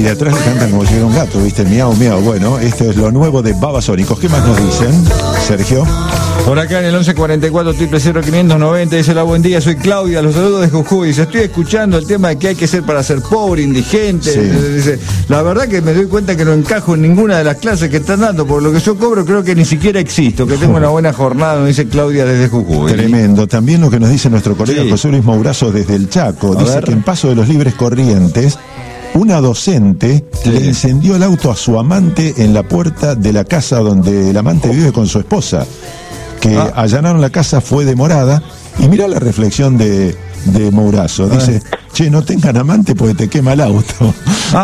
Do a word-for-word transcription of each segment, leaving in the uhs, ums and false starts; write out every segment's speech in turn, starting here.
Y de atrás le cantan como si fuera un gato, ¿viste? Miau, miau. Bueno, esto es lo nuevo de Babasónicos. ¿Qué más nos dicen, Sergio? Por acá en el once cuarenta y cuatro, triple cero, quinientos noventa, dice: hola, buen día, soy Claudia, los saludos de Jujuy. Dice: estoy escuchando el tema de qué hay que ser para ser pobre, indigente. Sí. Dice: la verdad que me doy cuenta que no encajo en ninguna de las clases que están dando. Por lo que yo cobro, creo que ni siquiera existo. Que tengo una buena jornada, nos dice Claudia desde Jujuy. Tremendo. También lo que nos dice nuestro colega Sí. José Luis Maurazo desde el Chaco. A Dice ver. que en Paso de los Libres Corrientes, una docente Sí. le encendió el auto a su amante en la puerta de la casa donde el amante vive con su esposa. Que Ah. allanaron la casa, fue demorada. Y mira la reflexión de, de Maurazo. Dice: che, no tengan amante porque te quema el auto. Ah.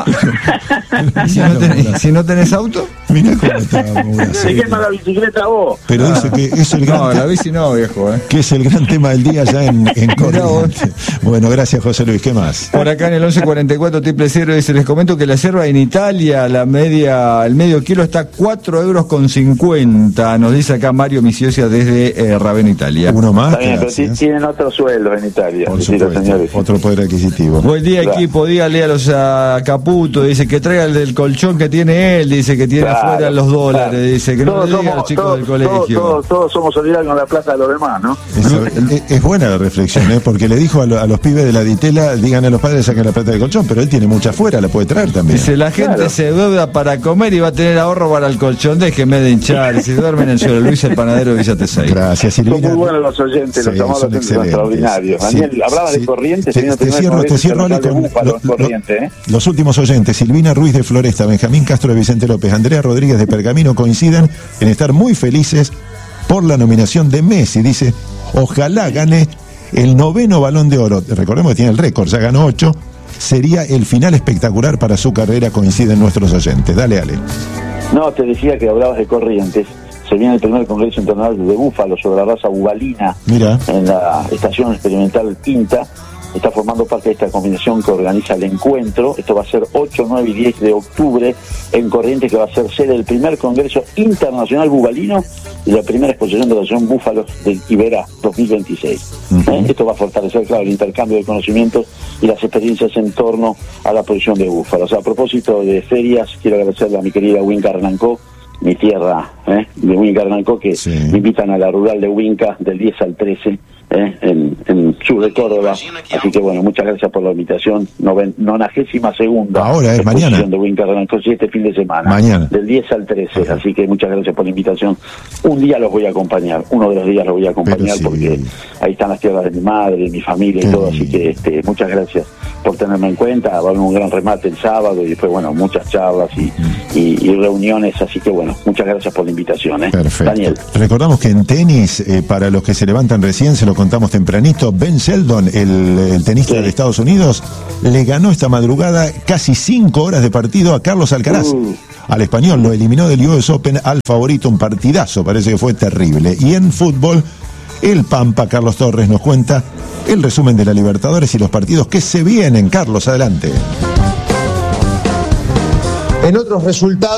¿Y si no tenés, si no tenés auto? Mirá cómo está Maurazo. Se quema la bicicleta vos. Pero dice que es el gran No, te- la bici no, viejo, eh. que es el gran tema del día ya en, en Mirá vos. Corrientes. Bueno, gracias José Luis. ¿Qué más? Por acá en el once cuarenta y cuatro, triple cero, dice: les comento que la yerba en Italia, la media, el medio kilo está cuatro euros con cincuenta. Nos dice acá Mario Misiosia desde eh, Ravena, Italia. Uno más. Está bien, pero ti- Gracias. tienen otros sueldos en Italia, Por sí, los supuesto, señores. otro poder adquisitivo. Buen día, Claro. equipo, dígale a los a Caputo, dice que traiga el del colchón que tiene él, dice que tiene Claro, afuera los dólares, claro. dice que no Todos le diga a los somos- chicos todos- del colegio. Todos, todos, todos somos solidarios con la plata de los demás, ¿no? Es, es- es buena la reflexión, ¿eh? Porque le dijo a, lo- a los pibes de la Ditela, digan a los padres saquen la plata del colchón, pero él tiene mucha afuera, la puede traer también. Dice: la gente Claro. se deuda para comer y va a tener ahorro para el colchón, déjeme de hinchar, si duermen en el suelo. Luis, el panadero de Villa Tesey. Gracias, Son Silvina. muy buenos los oyentes, Sí, los amables son oyentes son excelentes. extraordinarios. Sí, Daniel, hablaba sí. de Corrientes, Te, tenía te primer cierro, te congreso cierro Ale, internacional con de Búfalo lo- en lo- Corrientes, ¿eh? los últimos oyentes. Silvina Ruiz de Floresta, Benjamín Castro de Vicente López, Andrea Rodríguez de Pergamino coinciden en estar muy felices por la nominación de Messi. Dice: ojalá gane el noveno Balón de Oro. Recordemos que tiene el récord, ya ganó ocho. Sería el final espectacular para su carrera, coinciden nuestros oyentes. Dale, Ale. No, te decía que hablabas de Corrientes. Se viene el primer Congreso Internacional de Búfalo sobre la raza bubalina Mira. en la Estación Experimental Quinta. Está formando parte de esta combinación que organiza el encuentro. Esto va a ser ocho, nueve y diez de octubre en Corrientes, que va a ser sede del primer Congreso Internacional Bubalino y la primera exposición de la Asociación Búfalos del Iberá dos mil veintiséis. Ujú. ¿Eh? Esto va a fortalecer, claro, el intercambio de conocimientos y las experiencias en torno a la producción de búfalos. A propósito de ferias, quiero agradecerle a mi querida Huinca Hernancó, mi tierra, ¿eh? de Huinca Hernancó, que Sí. me invitan a la rural de Huinca del diez al trece, ¿eh? en, en sur de Córdoba. Así que bueno, muchas gracias por la invitación. Noven, nonagésima segunda. Ahora es exposición mañana. de Huinca Hernancó, sí, este fin de semana. Mañana. Del diez al trece. Ajá. Así que muchas gracias por la invitación. Un día los voy a acompañar, uno de los días los voy a acompañar Pero sí. porque ahí están las tierras de mi madre, de mi familia Qué y todo. Así lindo. que este, muchas gracias por tenerme en cuenta. Va a haber un gran remate el sábado y después, bueno, muchas charlas y, y, y reuniones. Así que bueno, muchas gracias por la invitación. ¿eh? Perfecto. Daniel. Recordamos que en tenis, eh, para los que se levantan recién, se lo contamos tempranito, Ben Sheldon, el, el tenista Sí. de Estados Unidos, le ganó esta madrugada casi cinco horas de partido a Carlos Alcaraz. Uh. Al español lo eliminó del U S Open al favorito, un partidazo, parece que fue terrible. Y en fútbol, el Pampa, Carlos Torres, nos cuenta el resumen de la Libertadores y los partidos que se vienen. Carlos, adelante. En otros resultados.